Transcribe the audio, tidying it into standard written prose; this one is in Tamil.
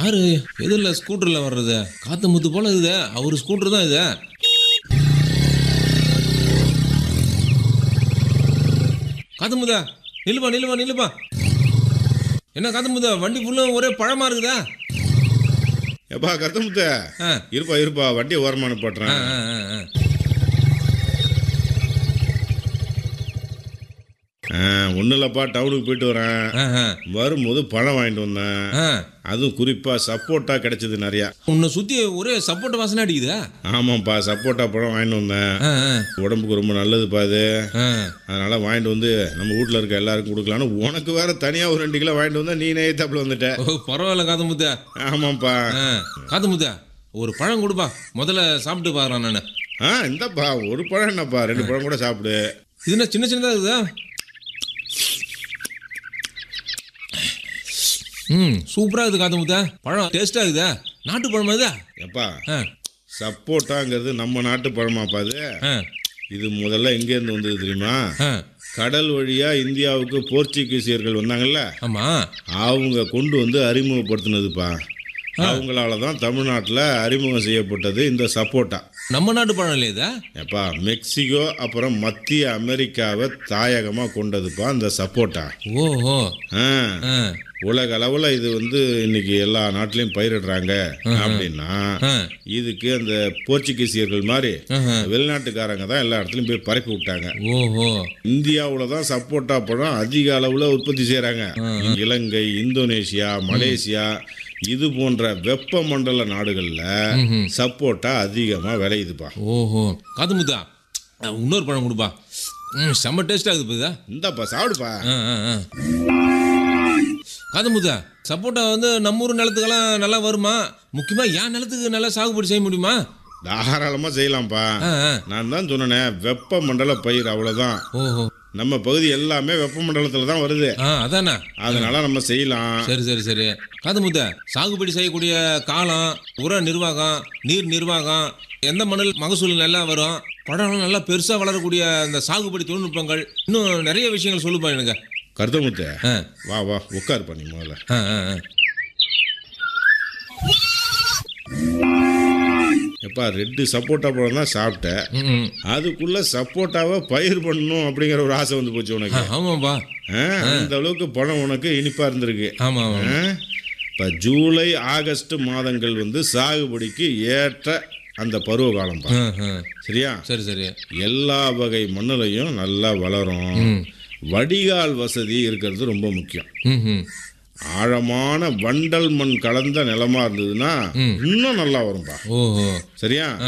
யாரு எதிரில ஸ்கூட்டர்ல வர்றது? காத்து முத்து போல இது. அவரு ஸ்கூட்டர் தான் இது. காத்து முத்தா, நில்லுப்பா நில்லுப்பா நில்லுப்பா. என்ன காத்து முத்தா, வண்டி ஃபுல்லா ஒரே பழமா இருக்குதா? எப்பா கருத்தமுத்த, இருப்பா இருப்பா, வண்டியை ஓரமான போட்டுறேன். ஒன்றும் இல்லைப்பா, டவுனுக்கு போயிட்டு வரேன். வரும்போது பழம் வாங்கிட்டு வந்தேன். அதுவும் குறிப்பாக சப்போட்டா கிடைச்சது நிறையா. உன்னை சுற்றி ஒரே சப்போட்டா வாசனை அடிக்குதா? ஆமாம்ப்பா, சப்போட்டா பழம் வாங்கிட்டு வந்தேன். உடம்புக்கு ரொம்ப நல்லதுப்பா அது. அதனால வாங்கிட்டு வந்து நம்ம வீட்டில் இருக்க எல்லாருக்கும் கொடுக்கலான்னு உனக்கு வேற தனியாக ஒரு 2 கிலோ வாங்கிட்டு வந்தா நீ நேயத்தாப்புல வந்துட்ட. பரவாயில்ல காத்து முத்தா. ஆமாம்ப்பா. காத்து முத்தா, ஒரு பழம் கொடுப்பா, முதல்ல சாப்பிட்டு பாக்குறேன் நான். இந்தப்பா ஒரு பழம் என்னப்பா, 2 பழம் கூட சாப்பிடு. இது என்ன சின்ன சின்னதாக இருக்குதா? சூப்பராக இருக்குது காத்து முத்தா. பழம் டேஸ்டாக இருக்குதா? நாட்டு பழமா இது? எப்பா சப்போட்டாங்கிறது நம்ம நாட்டு பழமாப்பா அது. இது முதல்ல எங்கேருந்து வந்தது தெரியுமா? கடல் வழியா இந்தியாவுக்கு போர்ச்சுகீசியர்கள் வந்தாங்கல்ல, ஆமா, அவங்க கொண்டு வந்து அறிமுகப்படுத்தினதுப்பா. அவங்களால தான் தமிழ்நாட்டில் அறிமுகம் செய்யப்பட்டது இந்த சப்போட்டா. நம்ம நாட்டு பழம் இல்லையா? எப்பா மெக்சிகோ அப்புறம் மத்திய அமெரிக்காவை தாயகமாக கொண்டதுப்பா இந்த சப்போட்டா. ஓஹோ. உலக அளவில் இது வந்து இன்னைக்கு எல்லா நாட்டிலையும் பயிரிடுறாங்க. அப்படின்னா இதுக்கு அந்த போர்ச்சுகீசியர்கள் மாதிரி வெளிநாட்டுக்காரங்க தான் எல்லா இடத்துலையும் போய் பரப்பி விட்டாங்க. ஓஹோ. இந்தியாவில் தான் சப்போட்டா பழம் அதிக அளவில் உற்பத்தி செய்கிறாங்க. இலங்கை, இந்தோனேஷியா, மலேசியா இது போன்ற வெப்பமண்டல நாடுகளில் சப்போட்டா அதிகமாக விளையுதுப்பா. ஓஹோ. காது முத்தா, இன்னொரு பழம் கொடுப்பா. செம்ம டேஸ்டாக இருக்குது. இந்தாப்பா சாப்பிடுப்பா. காது முத்தா, சப்போட்டா வந்து நம்ம ஊர் நிலத்துக்கெல்லாம் நல்லா வருமா? முக்கியமாக என் நிலத்துக்கு நல்லா சாகுபடி செய்ய முடியுமா? தாராளமாக செய்யலாம்ப்பா. நான் தான் சொன்னேனே, வெப்பமண்டல பயிர், அவ்வளோதான். ஓஹோ. நம்ம பகுதி எல்லாமே வெப்பமண்டலத்தில் தான் வருது. அதானே, அதனால நம்ம செய்யலாம். சரி சரி சரி. காது முத்தா, சாகுபடி செய்யக்கூடிய காலம், உர நிர்வாகம், நீர் நிர்வாகம், எந்த மண்ணில் மகசூல் நல்லா வரும், பழம் நல்லா பெருசாக வளரக்கூடிய அந்த சாகுபடி தொழில்நுட்பங்கள், இன்னும் நிறைய விஷயங்கள் சொல்லுப்பா எனக்கு. கருத்தமுத்த, வா வா உட்காரு பண்ணி முதல்ல. எப்பா 2 சப்போட்டா பழம் தான் சாப்பிட்டேன். அதுக்குள்ள சப்போட்டாவை பயிர் பண்ணணும் அப்படிங்கிற ஒரு ஆசை வந்து போச்சு உனக்கு. ஆமாப்பா. அந்த அளவுக்கு பழம் உனக்கு இனிப்பா இருந்திருக்கு. ஆமா. இப்போ ஜூலை ஆகஸ்ட் மாதங்கள் வந்து சாகுபடிக்கு ஏற்ற அந்த பருவ காலம். சரியா? சரி சரி. எல்லா வகை மண்ணிலையும் நல்லா வளரும். வடிகால் வசதி இருக்கிறது ரொம்ப முக்கியம். ஆழமான வண்டல் மண் கலந்த நிலமா இருந்ததுன்னா இன்னும் நல்லா வரும்பா. ஓஹோ. சரியா?